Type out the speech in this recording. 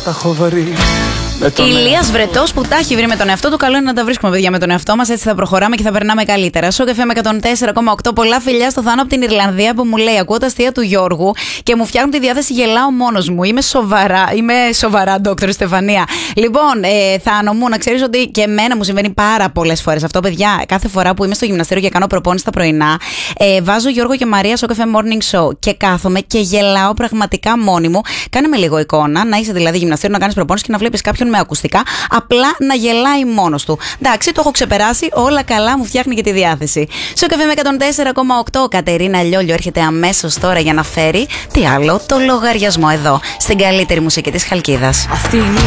τα έχω βρει. Ηλίας Βρετός που τα έχει βρει με τον εαυτό του. Καλό είναι να τα βρίσκουμε, παιδιά, με τον εαυτό μας. Έτσι θα προχωράμε και θα περνάμε καλύτερα. Σοκ FM 104,8. Πολλά φιλιά στο Θάνο από την Ιρλανδία που μου λέει: ακούω τα αστεία του Γιώργου και μου φτιάχνουν τη διάθεση, γελάω μόνος μου. Είμαι σοβαρά, Δόκτωρ Στεφανία. Λοιπόν, Θάνο μου, να ξέρεις ότι και εμένα μου συμβαίνει πάρα πολλές φορές αυτό, παιδιά. Κάθε φορά που είμαι στο γυμναστήριο και κάνω προπόνηση τα πρωινά, βάζω Γιώργο και Μαρία Σοκ FM Morning Show και κάθομαι και γελάω πραγματικά μόνη μου. Κάνε με λίγο εικόνα, να είσαι δηλαδή γυμναστήριο, να κάνεις προπόνηση και να βλέπεις κάποιον με ακουστικά, απλά να γελάει μόνος του. Εντάξει, το έχω ξεπεράσει, όλα καλά, μου φτιάχνει και τη διάθεση. Σοκ FM 104,8. Κατερίνα Λιόλιο έρχεται αμέσως τώρα για να φέρει τι άλλο, το λογαριασμό εδώ, στην καλύτερη μουσική της Χαλκίδας. Αυτή είναι